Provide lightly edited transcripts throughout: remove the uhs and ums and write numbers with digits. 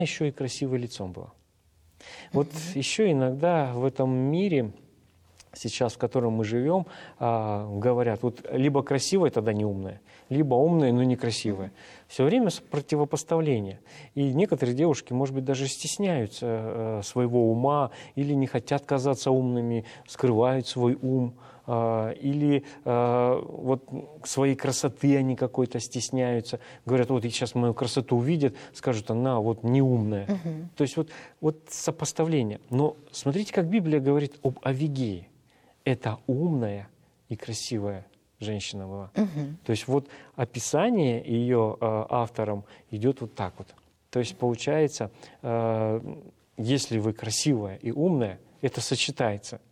еще и красивое лицом была. Вот еще иногда в этом мире, сейчас, в котором мы живем, говорят, вот либо красивая, тогда не умная, либо умная, но некрасивая. Все время противопоставление. И некоторые девушки, может быть, даже стесняются своего ума или не хотят казаться умными, скрывают свой ум, или вот своей красоты они какой-то стесняются. Говорят, вот сейчас мою красоту увидят, скажут, она вот неумная. То есть вот сопоставление. Но смотрите, как Библия говорит об Авигее. Это умная и красивая женщина была. То есть вот описание ее автором идет вот так вот. То есть получается, если вы красивая и умная, это сочетается.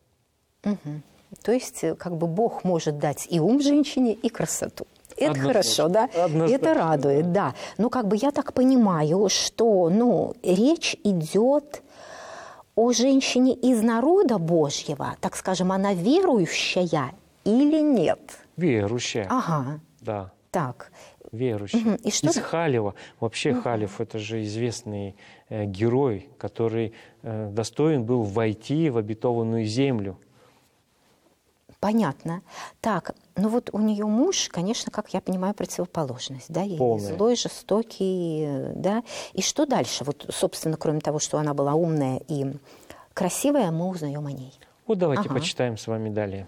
То есть как бы Бог может дать и ум женщине, и красоту. Это Однозначно. хорошо, да? Однозначно. Это радует, да. Но как бы я так понимаю, что речь идет о женщине из народа Божьего, так скажем, она верующая или нет? Верующая. Ага. Да. Так. Верующая. И что Из Халева. Вообще Халев – это же известный герой, который достоин был войти в обетованную землю. Понятно. Так, ну вот у нее муж, конечно, как я понимаю, противоположность, да, ей Полная. злой, жестокий, да. И что дальше? Вот, собственно, кроме того, что она была умная и красивая, мы узнаем о ней. Вот давайте почитаем с вами далее.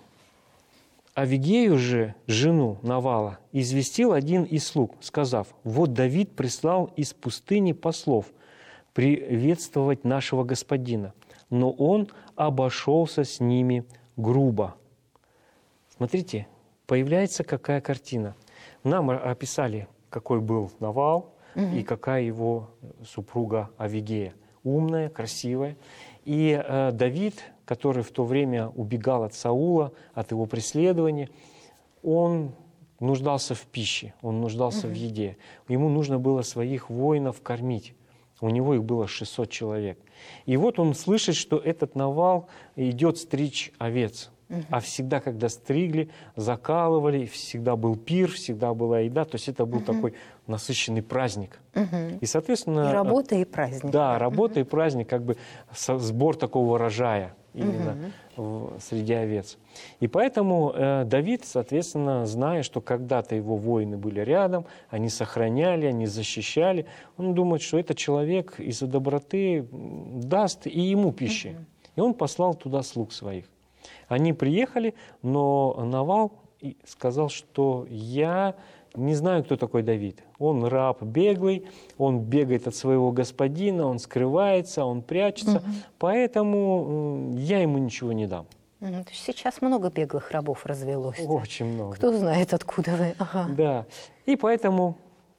Авигею же, жену Навала, известил один из слуг, сказав: «Вот Давид прислал из пустыни послов приветствовать нашего господина, но он обошелся с ними грубо». Смотрите, появляется какая картина. Нам описали, какой был Навал и какая его супруга Авигея. Умная, красивая. И Давид, который в то время убегал от Саула, от его преследования, он нуждался в пище, он нуждался в еде. Ему нужно было своих воинов кормить. У него их было 600 человек. И вот он слышит, что этот Навал идет стричь овец. А всегда, когда стригли, закалывали, всегда был пир, всегда была еда. То есть это был такой насыщенный праздник. И, соответственно... И работа, и праздник. Да, работа и праздник, как бы сбор такого урожая именно среди овец. И поэтому Давид, соответственно, зная, что когда-то его воины были рядом, они сохраняли, они защищали, он думает, что этот человек из-за доброты даст и ему пищи. И он послал туда слуг своих. Они приехали, но Навал сказал, что я не знаю, кто такой Давид. Он раб беглый, он бегает от своего господина, он скрывается, он прячется, поэтому я ему ничего не дам. Сейчас много беглых рабов развелось. Очень много. Кто знает, откуда вы. Да, и поэтому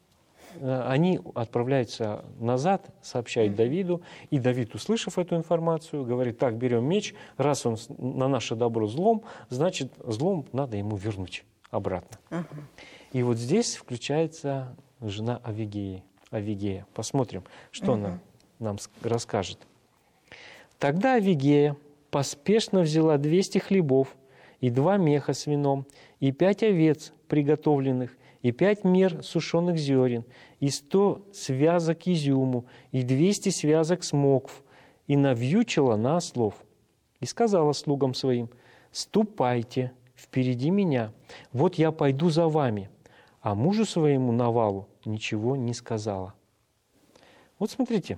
они отправляются назад, сообщают Давиду, и Давид, услышав эту информацию, говорит: так, берем меч, раз он на наше добро злом, значит, злом надо ему вернуть обратно. И вот здесь включается жена Авигея. Посмотрим, что она нам расскажет. Тогда Авигея поспешно взяла 200 хлебов и 2 меха с вином, и 5 овец приготовленных, и 5 мер сушеных зерен, и 100 связок изюму, и 200 связок смокв, и навьючила на ослов. И сказала слугам своим: «Ступайте впереди меня, вот я пойду за вами». А мужу своему Навалу ничего не сказала. Вот смотрите,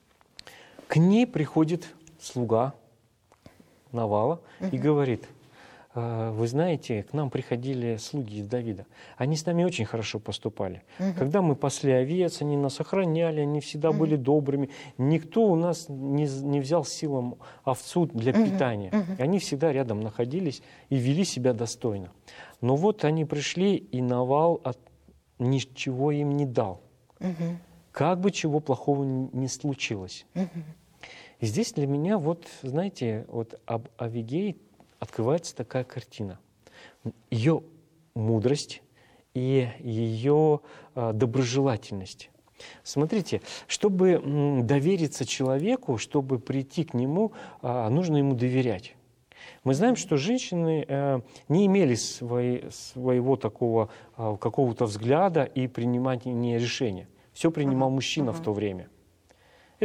к ней приходит слуга Навала и говорит: вы знаете, к нам приходили слуги из Давида. Они с нами очень хорошо поступали. Когда мы пасли овец, они нас охраняли, они всегда были добрыми. Никто у нас не взял силам овцу для питания. Они всегда рядом находились и вели себя достойно. Но вот они пришли, и Навал ничего им не дал. Как бы чего плохого ни случилось. И здесь для меня, вот, знаете, вот об Авигее открывается такая картина. Ее мудрость и ее доброжелательность. Смотрите, чтобы довериться человеку, чтобы прийти к нему, нужно ему доверять. Мы знаем, что женщины не имели своего такого какого-то взгляда и принимания решения. Все принимал мужчина в то время.